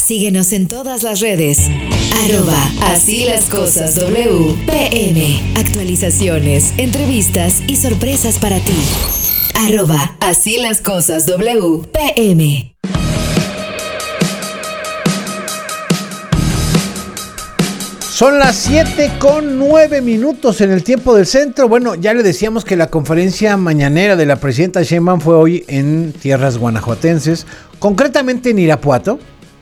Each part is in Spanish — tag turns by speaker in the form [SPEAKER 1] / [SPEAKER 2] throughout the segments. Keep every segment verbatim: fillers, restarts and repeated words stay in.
[SPEAKER 1] Síguenos en todas las redes. Arroba Así las Cosas W P M. Actualizaciones, entrevistas y sorpresas para ti. Arroba Así las Cosas W P M.
[SPEAKER 2] Son las siete con nueve minutos en el tiempo del centro. Bueno, ya le decíamos que la conferencia mañanera de la presidenta Sheinbaum fue hoy en tierras guanajuatenses, concretamente en Irapuato,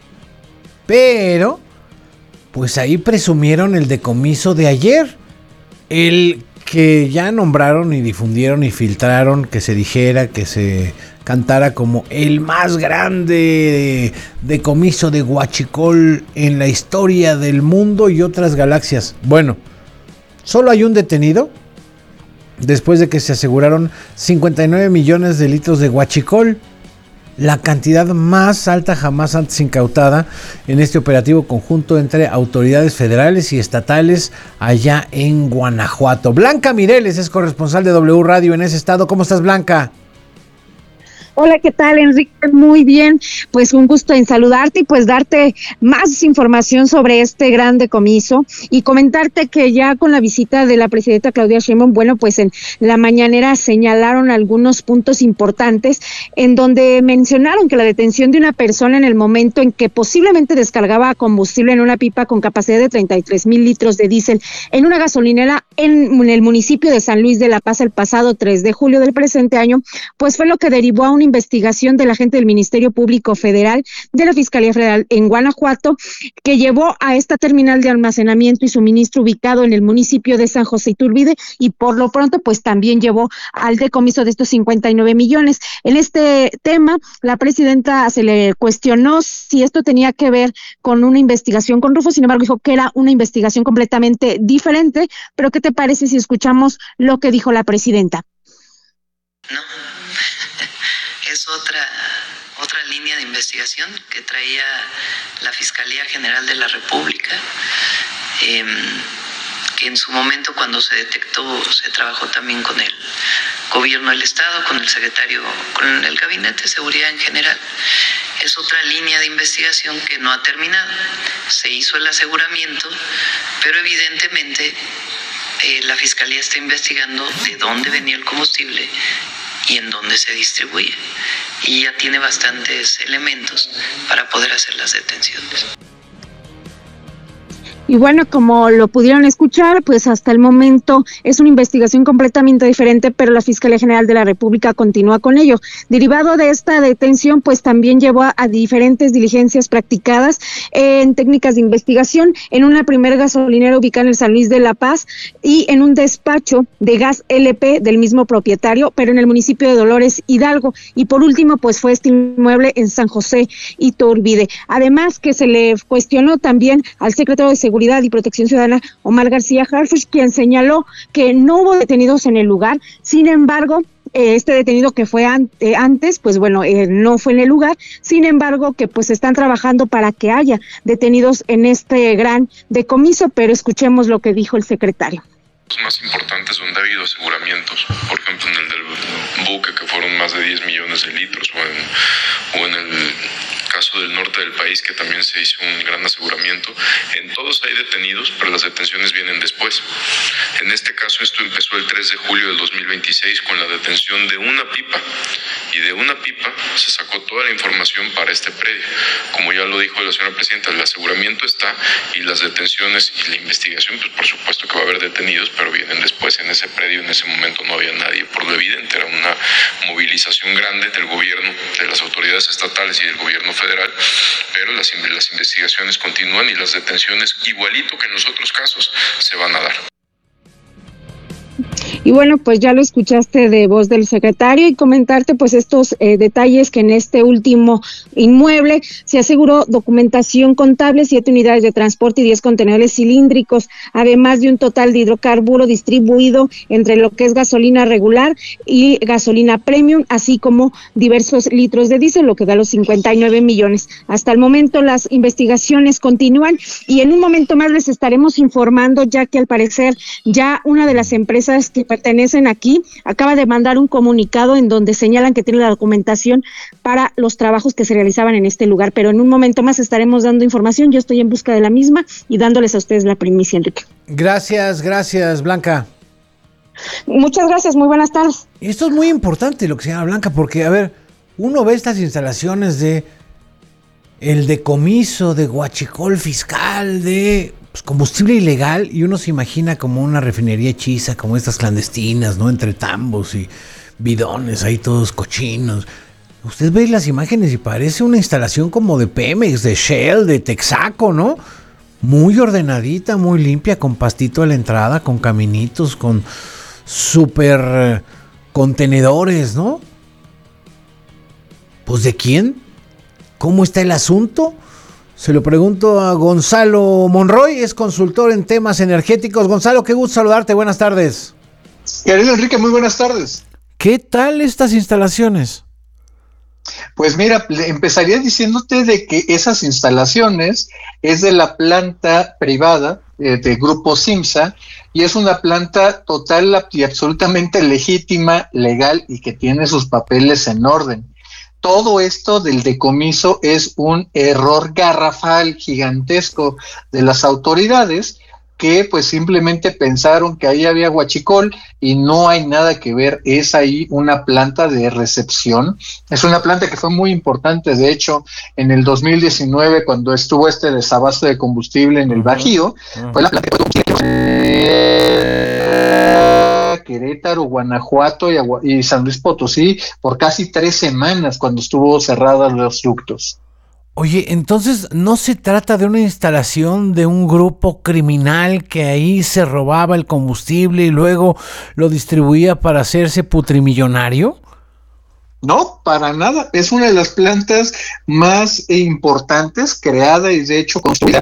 [SPEAKER 2] pero pues ahí presumieron el decomiso de ayer, el que ya nombraron y difundieron y filtraron, que se dijera, que se cantara como el más grande decomiso de huachicol en la historia del mundo y otras galaxias. Bueno, solo hay un detenido después de que se aseguraron cincuenta y nueve millones de litros de huachicol, la cantidad más alta jamás antes incautada en este operativo conjunto entre autoridades federales y estatales allá en Guanajuato. Blanca Mireles es corresponsal de W Radio en ese estado. ¿Cómo estás, Blanca?
[SPEAKER 3] Hola, ¿qué tal, Enrique? Muy bien, pues un gusto en saludarte y pues darte más información sobre este gran decomiso y comentarte que ya con la visita de la presidenta Claudia Sheinbaum, bueno, pues en la mañanera señalaron algunos puntos importantes en donde mencionaron que la detención de una persona en el momento en que posiblemente descargaba combustible en una pipa con capacidad de treinta y tres mil litros de diésel en una gasolinera en, en el municipio de San Luis de la Paz el pasado tres de julio del presente año, pues fue lo que derivó a una investigación del agente del Ministerio Público Federal de la Fiscalía Federal en Guanajuato, que llevó a esta terminal de almacenamiento y suministro ubicado en el municipio de San José Iturbide y por lo pronto pues también llevó al decomiso de estos cincuenta y nueve millones. En este tema, la presidenta se le cuestionó si esto tenía que ver con una investigación con Rufo, sin embargo dijo que era una investigación completamente diferente, pero ¿qué te parece si escuchamos lo que dijo la presidenta?
[SPEAKER 4] No. Es otra, otra línea de investigación que traía la Fiscalía General de la República, eh, que en su momento cuando se detectó se trabajó también con el gobierno del Estado, con el secretario, con el Gabinete de Seguridad en general. Es otra línea de investigación que no ha terminado. Se hizo el aseguramiento, pero evidentemente eh, la Fiscalía está investigando de dónde venía el combustible y en dónde se distribuye, y ya tiene bastantes elementos para poder hacer las detenciones.
[SPEAKER 3] Y bueno, como lo pudieron escuchar, pues hasta el momento es una investigación completamente diferente, pero la Fiscalía General de la República continúa con ello. Derivado de esta detención, pues también llevó a, a diferentes diligencias practicadas en técnicas de investigación en una primera gasolinera ubicada en el San Luis de la Paz y en un despacho de gas L P del mismo propietario, pero en el municipio de Dolores Hidalgo. Y por último, pues fue este inmueble en San José Iturbide. Además que se le cuestionó también al secretario de Seguridad y Protección Ciudadana, Omar García Harfuch, quien señaló que no hubo detenidos en el lugar. Sin embargo, eh, este detenido que fue an- eh, antes, pues bueno, eh, no fue en el lugar. Sin embargo, que pues están trabajando para que haya detenidos en este gran decomiso, pero escuchemos lo que dijo el secretario.
[SPEAKER 5] Los más importantes donde ha habido aseguramientos, por ejemplo en el del buque, que fueron más de diez millones de litros, o en, o en el caso del norte del país, que también se hizo un gran aseguramiento. En todos hay detenidos, pero las detenciones vienen después. En este caso esto empezó el tres de julio del dos mil veintiséis con la detención de una pipa, y de una pipa se sacó toda la información para este predio. Como ya lo dijo la señora presidenta, el aseguramiento está, y las detenciones y la investigación, pues por supuesto que va a haber detenidos, pero vienen después. En ese predio en ese momento no había nadie, por lo evidente, era una movilización grande del gobierno, de las autoridades estatales y del gobierno federal, pero las, las investigaciones continúan y las detenciones, igualito que en los otros casos, se van a dar.
[SPEAKER 3] Y bueno, pues ya lo escuchaste de voz del secretario, y comentarte pues estos eh, detalles que en este último inmueble se aseguró documentación contable, siete unidades de transporte y diez contenedores cilíndricos, además de un total de hidrocarburo distribuido entre lo que es gasolina regular y gasolina premium, así como diversos litros de diésel, lo que da los cincuenta y nueve millones. Hasta el momento las investigaciones continúan y en un momento más les estaremos informando, ya que al parecer ya una de las empresas que pertenecen aquí, acaba de mandar un comunicado en donde señalan que tiene la documentación para los trabajos que se realizaban en este lugar, pero en un momento más estaremos dando información. Yo estoy en busca de la misma y dándoles a ustedes la primicia, Enrique.
[SPEAKER 2] Gracias, gracias, Blanca.
[SPEAKER 3] Muchas gracias, muy buenas tardes.
[SPEAKER 2] Esto es muy importante lo que se llama, Blanca, porque, a ver, uno ve estas instalaciones de el decomiso de huachicol fiscal, de pues, combustible ilegal, y uno se imagina como una refinería hechiza, como estas clandestinas, ¿no? Entre tambos y bidones ahí todos cochinos. Usted ve las imágenes y parece una instalación como de Pemex, de Shell, de Texaco, ¿no? Muy ordenadita, muy limpia, con pastito a la entrada, con caminitos, con super eh, contenedores, ¿no? Pues ¿de quién? ¿Cómo está el asunto? Se lo pregunto a Gonzalo Monroy, es consultor en temas energéticos. Gonzalo, qué gusto saludarte, buenas tardes.
[SPEAKER 6] Querido Enrique, muy buenas tardes.
[SPEAKER 2] ¿Qué tal estas instalaciones?
[SPEAKER 6] Pues mira, empezaría diciéndote de que esas instalaciones es de la planta privada eh, de Grupo Simsa, y es una planta total y absolutamente legítima, legal, y que tiene sus papeles en orden. Todo esto del decomiso es un error garrafal gigantesco de las autoridades, que pues simplemente pensaron que ahí había huachicol y no hay nada que ver. Es ahí una planta de recepción, es una planta que fue muy importante, de hecho, en el dos mil diecinueve, cuando estuvo este desabasto de combustible en el Bajío, uh-huh. fue la planta de Querétaro, Guanajuato y, Agua- y San Luis Potosí por casi tres semanas cuando estuvo cerrados los ductos.
[SPEAKER 2] Oye, entonces, ¿no se trata de una instalación de un grupo criminal que ahí se robaba el combustible y luego lo distribuía para hacerse putrimillonario?
[SPEAKER 6] No, para nada. Es una de las plantas más importantes creada y de hecho construida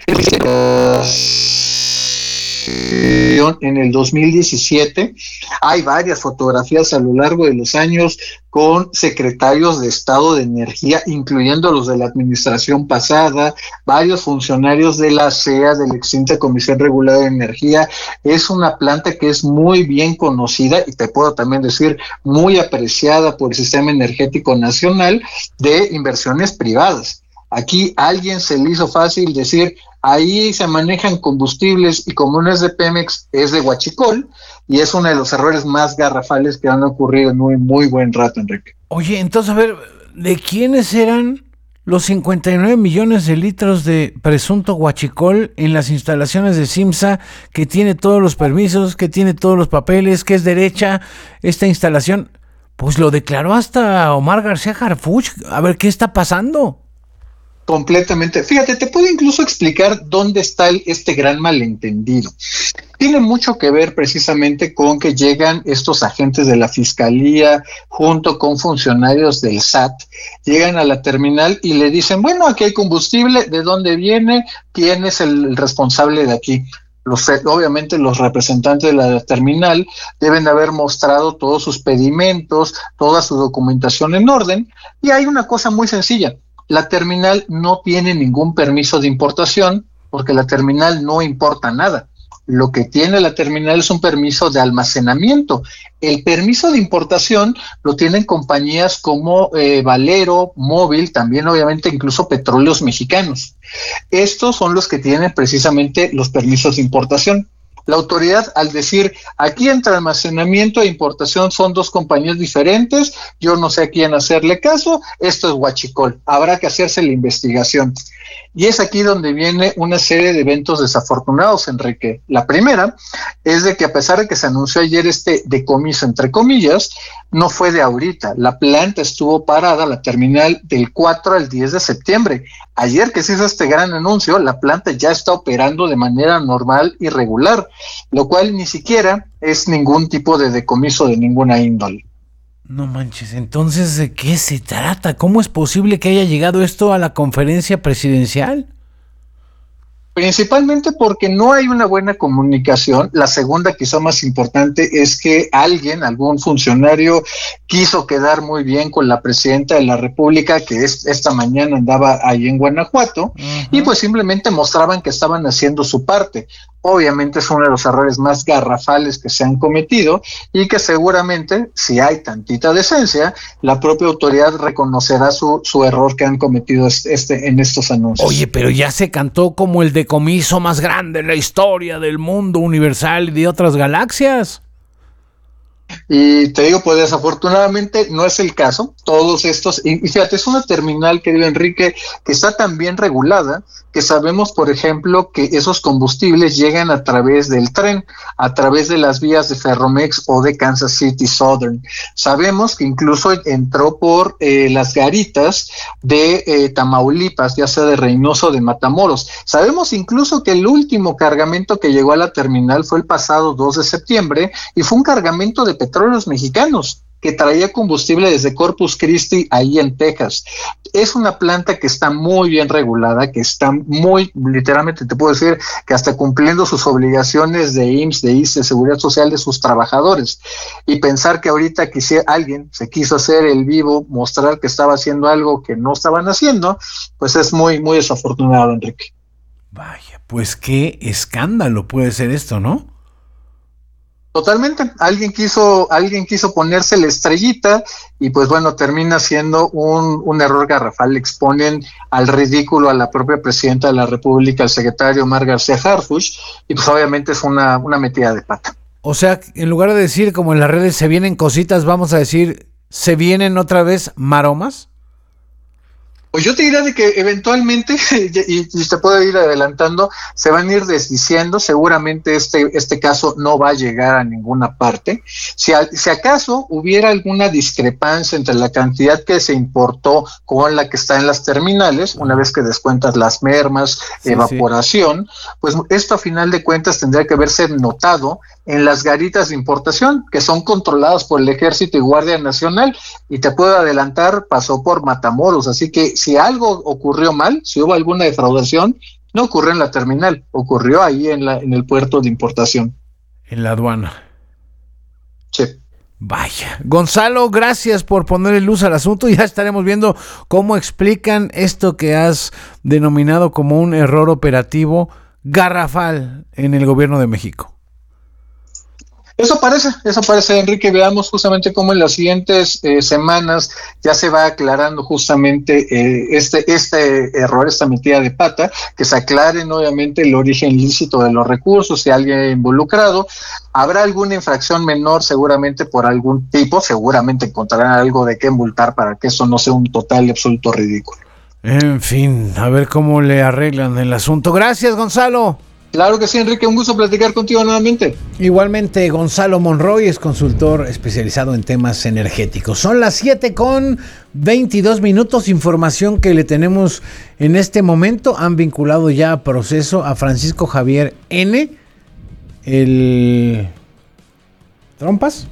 [SPEAKER 6] en el dos mil diecisiete. Hay varias fotografías a lo largo de los años con secretarios de Estado de Energía, incluyendo los de la administración pasada, varios funcionarios de la C E A, de la extinta Comisión Regulada de Energía. Es una planta que es muy bien conocida y te puedo también decir muy apreciada por el Sistema Energético Nacional de inversiones privadas. Aquí a alguien se le hizo fácil decir, ahí se manejan combustibles y como no es de Pemex, es de huachicol, y es uno de los errores más garrafales que han ocurrido en muy, muy buen rato, Enrique.
[SPEAKER 2] Oye, entonces, a ver, ¿de quiénes eran los cincuenta y nueve millones de litros de presunto huachicol en las instalaciones de Simsa, que tiene todos los permisos, que tiene todos los papeles, que es derecha esta instalación? Pues lo declaró hasta Omar García Harfuch. A ver, ¿qué está pasando?
[SPEAKER 6] Completamente. Fíjate, te puedo incluso explicar dónde está el, este gran malentendido. Tiene mucho que ver precisamente con que llegan estos agentes de la Fiscalía junto con funcionarios del S A T, llegan a la terminal y le dicen, bueno, aquí hay combustible, ¿de dónde viene? ¿Quién es el responsable de aquí? Los, obviamente los representantes de la terminal deben haber mostrado todos sus pedimentos, toda su documentación en orden, y hay una cosa muy sencilla. La terminal no tiene ningún permiso de importación porque la terminal no importa nada. Lo que tiene la terminal es un permiso de almacenamiento. El permiso de importación lo tienen compañías como eh, Valero, Móvil, también obviamente incluso Petróleos Mexicanos. Estos son los que tienen precisamente los permisos de importación. La autoridad, al decir, aquí entre almacenamiento e importación son dos compañías diferentes, yo no sé a quién hacerle caso, esto es huachicol, habrá que hacerse la investigación. Y es aquí donde viene una serie de eventos desafortunados, Enrique. La primera es de que a pesar de que se anunció ayer este decomiso, entre comillas, no fue de ahorita. La planta estuvo parada, la terminal, del cuatro al diez de septiembre. Ayer que se hizo este gran anuncio, la planta ya está operando de manera normal y regular, lo cual ni siquiera es ningún tipo de decomiso de ninguna índole.
[SPEAKER 2] No manches, entonces, ¿de qué se trata? ¿Cómo es posible que haya llegado esto a la conferencia presidencial?
[SPEAKER 6] Principalmente porque no hay una buena comunicación. La segunda, quizá más importante, es que alguien, algún funcionario, quiso quedar muy bien con la presidenta de la República, que es, esta mañana andaba ahí en Guanajuato, uh-huh. y pues simplemente mostraban que estaban haciendo su parte. Obviamente es uno de los errores más garrafales que se han cometido y que seguramente, si hay tantita decencia, la propia autoridad reconocerá su, su error que han cometido este, en estos anuncios.
[SPEAKER 2] Oye, pero ya se cantó como el decomiso más grande en la historia del mundo universal y de otras galaxias.
[SPEAKER 6] Y te digo, pues desafortunadamente no es el caso. Todos estos, y, y fíjate, es una terminal, querido Enrique, que está tan bien regulada que sabemos, por ejemplo, que esos combustibles llegan a través del tren, a través de las vías de Ferromex o de Kansas City Southern. Sabemos que incluso entró por eh, las garitas de eh, Tamaulipas, ya sea de Reynosa o de Matamoros. Sabemos incluso que el último cargamento que llegó a la terminal fue el pasado dos de septiembre y fue un cargamento de petróleos mexicanos que traía combustible desde Corpus Christi, ahí en Texas. Es una planta que está muy bien regulada, que está muy, literalmente te puedo decir, que hasta cumpliendo sus obligaciones de I M S S, de I S S S, de Seguridad Social de sus trabajadores. Y pensar que ahorita quisiera, alguien se quiso hacer el vivo, mostrar que estaba haciendo algo que no estaban haciendo, pues es muy, muy desafortunado, Enrique.
[SPEAKER 2] Vaya, pues qué escándalo puede ser esto, ¿no?
[SPEAKER 6] Totalmente, alguien quiso, alguien quiso ponerse la estrellita y pues bueno, termina siendo un, un error garrafal. Exponen al ridículo a la propia presidenta de la República, el secretario Omar García Harfuch, y pues obviamente es una, una metida de pata.
[SPEAKER 2] O sea, en lugar de decir como en las redes se vienen cositas, vamos a decir, ¿se vienen otra vez maromas?
[SPEAKER 6] Pues yo te diría de que eventualmente, y, y te puedo ir adelantando, se van a ir desdiciendo. Seguramente este, este caso no va a llegar a ninguna parte. Si, a, si acaso hubiera alguna discrepancia entre la cantidad que se importó con la que está en las terminales, una vez que descuentas las mermas, sí, evaporación, sí. pues esto a final de cuentas tendría que haberse notado en las garitas de importación, que son controladas por el Ejército y Guardia Nacional, y te puedo adelantar, pasó por Matamoros, así que si algo ocurrió mal, si hubo alguna defraudación, no ocurrió en la terminal, ocurrió ahí en, la, en el puerto de importación.
[SPEAKER 2] En la aduana.
[SPEAKER 6] Sí.
[SPEAKER 2] Vaya. Gonzalo, gracias por ponerle luz al asunto. Ya estaremos viendo cómo explican esto que has denominado como un error operativo garrafal en el gobierno de México.
[SPEAKER 6] Eso parece, eso parece, Enrique. Veamos justamente cómo en las siguientes eh, semanas ya se va aclarando justamente eh, este este error, esta metida de pata, que se aclaren obviamente el origen ilícito de los recursos, si alguien involucrado. Habrá alguna infracción menor seguramente por algún tipo, seguramente encontrarán algo de qué multar para que eso no sea un total y absoluto ridículo.
[SPEAKER 2] En fin, a ver cómo le arreglan el asunto. Gracias, Gonzalo.
[SPEAKER 6] Claro que sí, Enrique, un gusto platicar contigo nuevamente.
[SPEAKER 2] Igualmente, Gonzalo Monroy es consultor especializado en temas energéticos. Son las siete con veintidós minutos, información que le tenemos en este momento. Han vinculado ya a proceso a Francisco Javier N., el Trompas,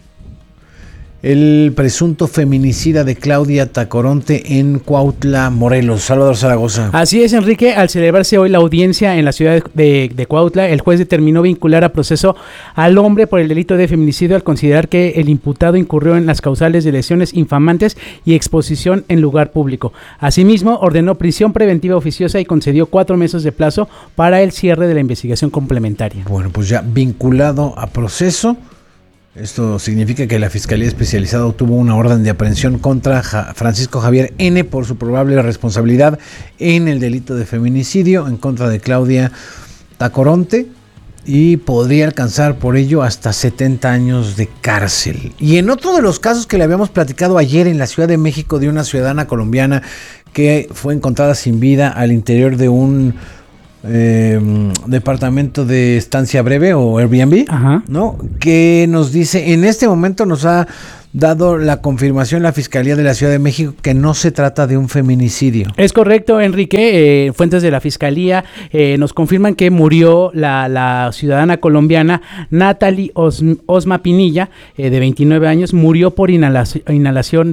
[SPEAKER 2] el presunto feminicida de Claudia Tacoronte en Cuautla, Morelos. Salvador Zaragoza.
[SPEAKER 7] Así es, Enrique. Al celebrarse hoy la audiencia en la ciudad de, de Cuautla, el juez determinó vincular a proceso al hombre por el delito de feminicidio al considerar que el imputado incurrió en las causales de lesiones infamantes y exposición en lugar público. Asimismo, ordenó prisión preventiva oficiosa y concedió cuatro meses de plazo para el cierre de la investigación complementaria.
[SPEAKER 2] Bueno, pues ya vinculado a proceso. Esto significa que la Fiscalía Especializada obtuvo una orden de aprehensión contra ja- Francisco Javier N. por su probable responsabilidad en el delito de feminicidio en contra de Claudia Tacoronte y podría alcanzar por ello hasta setenta años de cárcel. Y en otro de los casos que le habíamos platicado ayer en la Ciudad de México de una ciudadana colombiana que fue encontrada sin vida al interior de un Eh, departamento de estancia breve o Airbnb, Ajá. ¿no? Que nos dice, en este momento nos ha dado la confirmación la Fiscalía de la Ciudad de México que no se trata de un feminicidio.
[SPEAKER 7] Es correcto, Enrique. Eh, fuentes de la Fiscalía eh, nos confirman que murió la, la ciudadana colombiana Natalie Os- Osma Pinilla, eh, de veintinueve años, murió por inhalación, inhalación